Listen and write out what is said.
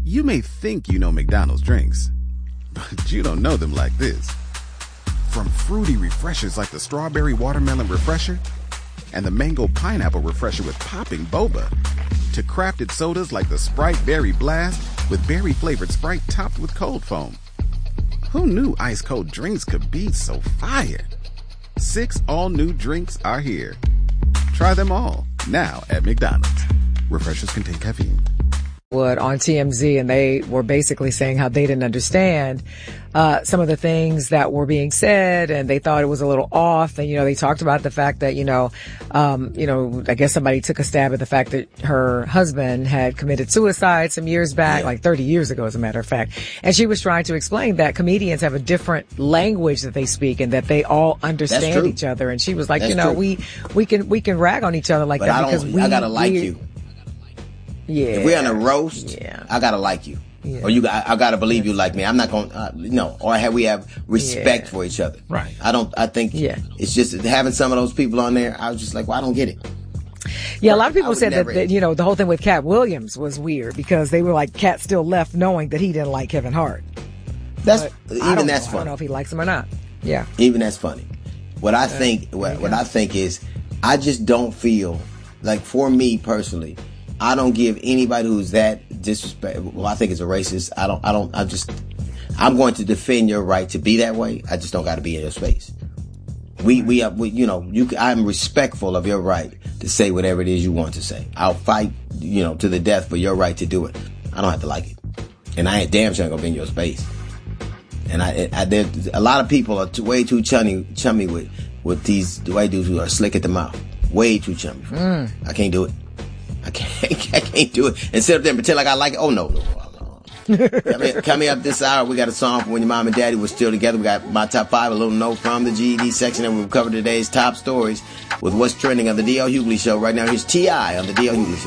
You may think you know McDonald's drinks, but you don't know them like this. From fruity refreshers like the Strawberry Watermelon Refresher and the Mango Pineapple Refresher with popping boba, to crafted sodas like the Sprite Berry Blast with berry-flavored Sprite topped with cold foam. Who knew ice-cold drinks could be so fire? 6 all-new drinks are here. Try them all, now at McDonald's. Refreshers contain caffeine. On TMZ, and they were basically saying how they didn't understand some of the things that were being said, and they thought it was a little off. And they talked about the fact that I guess somebody took a stab at the fact that her husband had committed suicide some years back, like 30 years ago, as a matter of fact. And she was trying to explain that comedians have a different language that they speak, and that they all understand each other. And she was like, we can rag on each other like that because I gotta like you. Yeah. If we're on a roast, I gotta like you. Yeah. Or I gotta believe you like me. I'm not gonna, or we have respect for each other. Right. I think it's just having some of those people on there, I was just like, well, I don't get it. Yeah, a lot of people said that, the whole thing with Cat Williams was weird because they were like, Cat still left knowing that he didn't like Kevin Hart. That's funny. I don't know if he likes him or not. Yeah. Even that's funny. What I think is, I just don't feel like, for me personally, I don't give anybody who's that disrespectful. Well, I think it's a racist. I'm going to defend your right to be that way. I just don't got to be in your space. I'm respectful of your right to say whatever it is you want to say. I'll fight, to the death for your right to do it. I don't have to like it. And I ain't damn sure gonna be in your space. And a lot of people are way too chummy with these white dudes who are slick at the mouth. Way too chummy. I can't do it. I can't do it. And sit up there and pretend like I like it. Oh, no. Coming up this hour, we got a song from when your mom and daddy were still together. We got my top 5, a little note from the GED section, and we'll cover today's top stories with what's trending on the D.L. Hughley Show. Right now, here's T.I. on the D.L. Hughley Show.